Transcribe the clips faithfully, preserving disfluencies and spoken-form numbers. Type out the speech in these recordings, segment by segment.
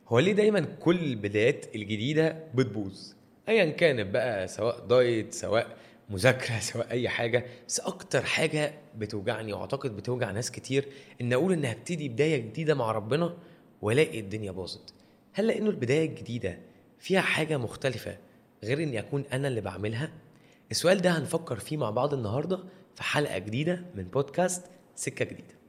هو ليه دايما كل البدايات الجديدة بتبوظ؟ ايا كانت بقى، سواء دايت، سواء مذاكرة، سواء اي حاجة. بس اكتر حاجة بتوجعني واعتقد بتوجع ناس كتير ان اقول ان هبتدي بداية جديدة مع ربنا والاقي الدنيا باظت. هل لانه البداية الجديدة فيها حاجة مختلفة غير اني اكون انا اللي بعملها؟ السؤال ده هنفكر فيه مع بعض النهاردة في حلقة جديدة من بودكاست سكة جديدة.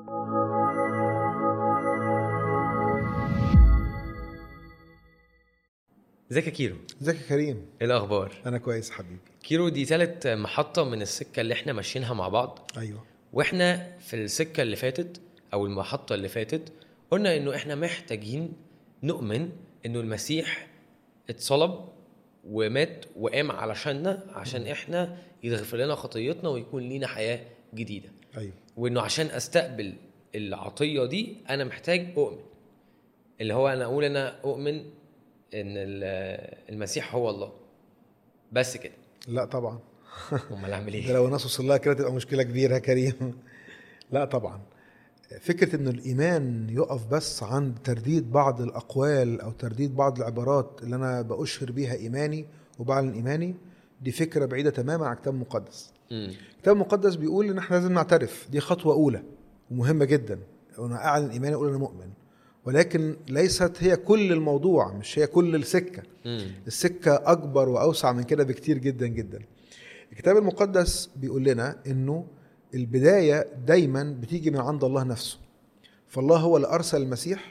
ازيك يا كيرو؟ ازيك يا كريم؟ ايه الاخبار؟ انا كويس حبيبي. كيرو، دي ثالث محطة من السكة اللي احنا ماشيينها مع بعض. ايوه. واحنا في السكة اللي فاتت او المحطة اللي فاتت قلنا انه احنا محتاجين نؤمن انه المسيح اتصلب ومات وقام علشاننا، عشان احنا يغفر لنا خطيتنا ويكون لينا حياة جديدة. ايوه. وانه عشان استقبل العطية دي انا محتاج اؤمن، اللي هو انا اقول انا اؤمن ان المسيح هو الله، بس كده. لا طبعا. امال اعمل ايه؟ ده لو الناس وصل لها كده تبقى مشكله كبيره يا كريم. لا طبعا. فكره ان الايمان يقف بس عند ترديد بعض الاقوال او ترديد بعض العبارات اللي انا بأشهر بيها ايماني وبعلن ايماني، دي فكره بعيده تماما عن الكتاب المقدس. الكتاب المقدس بيقول ان احنا لازم نعترف، دي خطوه اولى ومهمه جدا، انا اعلن ايماني اقول انا مؤمن، ولكن ليست هي كل الموضوع، مش هي كل السكه. مم. السكه اكبر واوسع من كده بكتير جدا جدا. الكتاب المقدس بيقول لنا انه البدايه دايما بتيجي من عند الله نفسه، فالله هو اللي ارسل المسيح،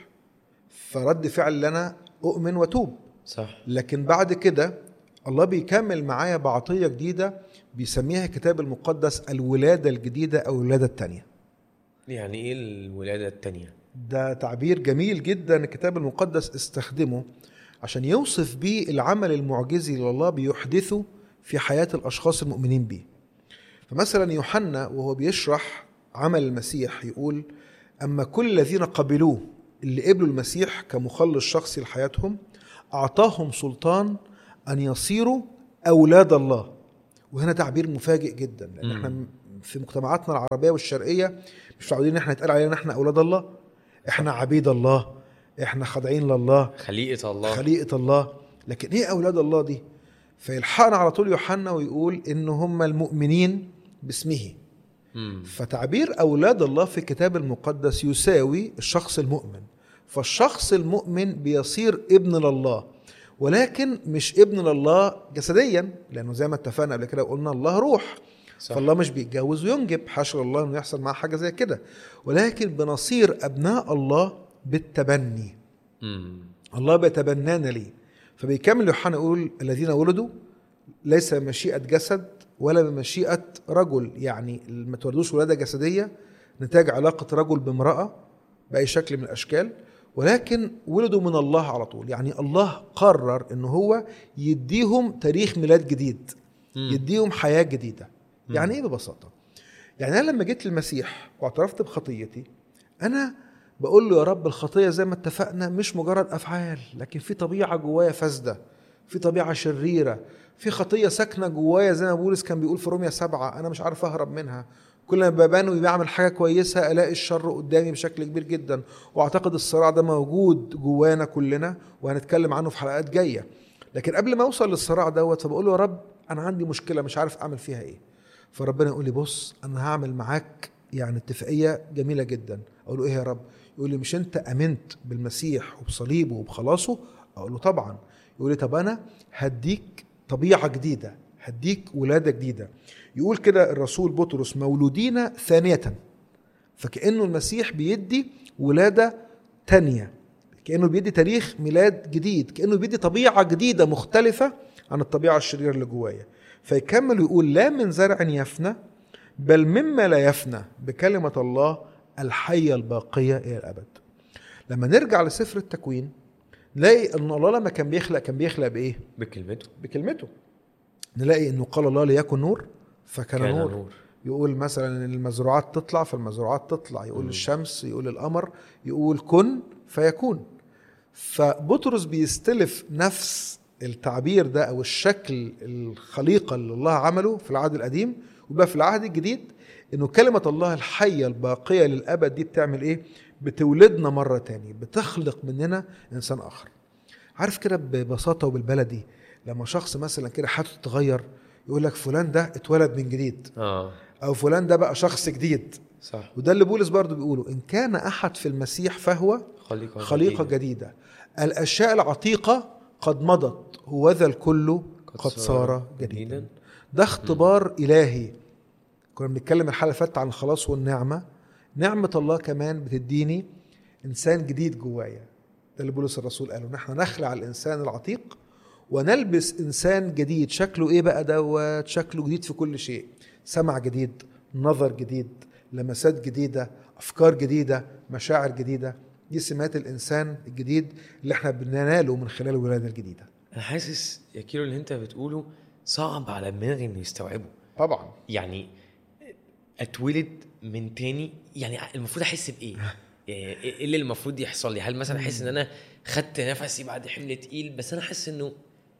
فرد فعل لنا اؤمن وتوب. صح. لكن بعد كده الله بيكمل معايا بعطيه جديده بيسميها الكتاب المقدس الولاده الجديده او الولاده الثانيه. يعني ايه الولاده الثانيه؟ ده تعبير جميل جدا الكتاب المقدس استخدمه عشان يوصف بيه العمل المعجزي اللي الله بيحدثه في حياة الأشخاص المؤمنين بيه. فمثلا يوحنا وهو بيشرح عمل المسيح يقول: أما كل الذين قبلوه، اللي قبلوا المسيح كمخلص شخصي لحياتهم، أعطاهم سلطان أن يصيروا أولاد الله. وهنا تعبير مفاجئ جدا، لأن احنا في مجتمعاتنا العربية والشرقية مش متعودين ان احنا نتقال علينا احنا أولاد الله، احنا عبيد الله، احنا خاضعين لله، خليقة الله خليقة الله. لكن ايه اولاد الله دي؟ فيلحقنا على طول يوحنا ويقول ان هم المؤمنين باسمه. مم. فتعبير اولاد الله في الكتاب المقدس يساوي الشخص المؤمن. فالشخص المؤمن بيصير ابن لله، ولكن مش ابن لله جسديا، لانه زي ما اتفقنا قبل كده وقلنا الله روح. صح. فالله مش بيتجوز وينجب، حاشا الله انه يحصل معاه حاجه زي كده، ولكن بنصير ابناء الله بالتبني. مم. الله بيتبنانا ليه. فبيكمل يوحنا يقول: الذين ولدوا ليس بمشيئة جسد ولا بمشيئة رجل، يعني ما تولدوش ولادة جسدية نتاج علاقة رجل بامرأة بأي شكل من الأشكال، ولكن ولدوا من الله على طول. يعني الله قرر إنه هو يديهم تاريخ ميلاد جديد، مم. يديهم حياة جديدة. مم. يعني إيه ببساطة؟ يعني أنا لما جيت للمسيح واعترفت بخطيتي، أنا بقول له يا رب الخطية زي ما اتفقنا مش مجرد أفعال، لكن في طبيعة جوايا فاسدة، في طبيعة شريرة، في خطية ساكنة جوايا زي ما بولس كان بيقول في رومية سبعة، أنا مش عارف أهرب منها. كل ما ببان وبعمل حاجة كويسة ألاقي الشر قدامي بشكل كبير جدا. وأعتقد الصراع ده موجود جوانا كلنا وهنتكلم عنه في حلقات جاية. لكن قبل ما أوصل للصراع دوت فبقول له يا رب أنا عندي مشكلة مش عارف أعمل فيها إيه. فربنا يقول لي: بص أنا هعمل معاك يعني اتفاقية جميلة جدا. أقول له: إيه يا رب؟ يقول لي: مش أنت أمنت بالمسيح وبصليبه وبخلاصه؟ أقول له: طبعا. يقول لي: طب أنا هديك طبيعة جديدة، هديك ولادة جديدة. يقول كده الرسول بطرس: مولودين ثانية. فكأنه المسيح بيدي ولادة تانية، كأنه بيدي تاريخ ميلاد جديد، كأنه بيدي طبيعة جديدة مختلفة عن الطبيعة الشريرة اللي جوايا. فيكمل ويقول: لا من زرع يفنى بل مما لا يفنى بكلمة الله الحية الباقية إلى الأبد. لما نرجع لسفر التكوين نلاقي أن الله لما كان بيخلق كان بيخلق بإيه؟ بكلمته. بكلمته. نلاقي أنه قال الله ليكن نور فكان نور. نور. يقول مثلا المزروعات تطلع فالمزروعات تطلع، يقول م. الشمس، يقول القمر، يقول كن فيكون. فبطرس بيستلف نفس التعبير ده أو الشكل الخليقة اللي الله عمله في العهد القديم، وبقى في العهد الجديد انه كلمة الله الحية الباقية للأبد دي بتعمل ايه؟ بتولدنا مرة تاني، بتخلق مننا إنسان آخر. عارف كده ببساطة وبالبلدي، لما شخص مثلا كده حياته تتغير يقول لك فلان ده اتولد من جديد، اه أو فلان ده بقى شخص جديد. صح. وده اللي بولس برضو بيقوله، إن كان أحد في المسيح فهو خليقة, خليقة جديدة، الأشياء العتيقة قد مضت، هوذا الكل قد صار جديدا. ده اختبار م. إلهي. كنا بنتكلم الحلقة اللي فاتت عن الخلاص والنعمة. نعمة الله كمان بتديني إنسان جديد جوايا. ده اللي بولس الرسول قاله، نحن نخلع الإنسان العتيق ونلبس إنسان جديد. شكله إيه بقى دوت؟ شكله جديد في كل شيء، سمع جديد، نظر جديد، لمسات جديدة، أفكار جديدة، مشاعر جديدة. دي سمات الإنسان الجديد اللي احنا بنناله من خلال الولادة الجديدة. أنا حاسس يا كيلو اللي انت بتقوله صعب على دماغي إنه يستوعبه. طبعا يعني اتولد من تاني، يعني المفروض أحس بإيه؟ يعني إيه اللي المفروض يحصل لي؟ هل مثلا أحس إن أنا خدت نفسي بعد حمل تقيل، بس أنا أحس إنه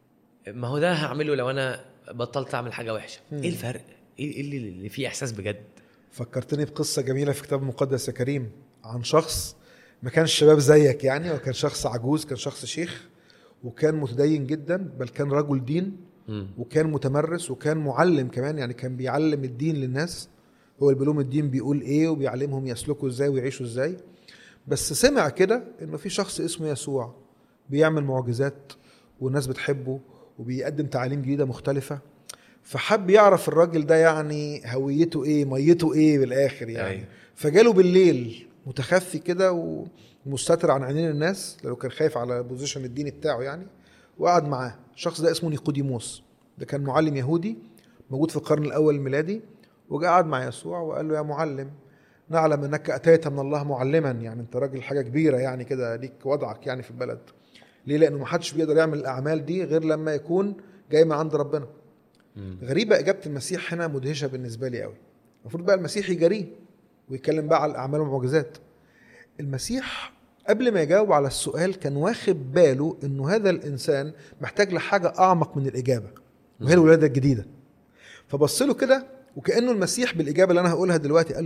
ما هو ده هعمله لو أنا بطلت أعمل حاجة وحشة. إيه الفرق؟ إيه اللي, اللي فيه إحساس بجد؟ فكرتني بقصة جميلة في كتاب مقدس يا كريم، عن شخص ما كانش شباب زيك يعني، وكان شخص عجوز، كان شخص شيخ، وكان متدين جدا، بل كان رجل دين، وكان متمرس، وكان معلم كمان، يعني كان بيعلم الدين للناس. هو اللي بيقولهم الدين بيقول ايه، وبيعلمهم يسلكوا ازاي ويعيشوا ازاي. بس سمع كده انه في شخص اسمه يسوع بيعمل معجزات والناس بتحبه وبيقدم تعاليم جديدة مختلفة، فحب يعرف الراجل ده يعني هويته ايه، ميته ايه بالاخر يعني. أي. فجاله بالليل متخفي كده ومستتر عن عينين الناس، لو كان خايف على بوزيشن الديني بتاعه يعني، وقعد معاه. الشخص ده اسمه نيقوديموس، ده كان معلم يهودي موجود في القرن الاول الميلادي، وقعد مع يسوع وقال له يا معلم، نعلم انك اتيت من الله معلما، يعني انت راجل حاجه كبيره يعني كده، ليك وضعك يعني في البلد. ليه؟ لانه ما حدش بيقدر يعمل الاعمال دي غير لما يكون جاي من عند ربنا. غريبة إجابة المسيح هنا مدهشة بالنسبة لي قوي. المفروض بقى المسيح يجريه ويتكلم بقى على الأعمال والمعجزات. المسيح قبل ما يجاوب على السؤال كان واخد باله إنه هذا الإنسان محتاج لحاجة أعمق من الإجابة، وهي الولادة الجديدة. فبص له كده وكأنه المسيح بالإجابة اللي أنا هقولها دلوقتي قال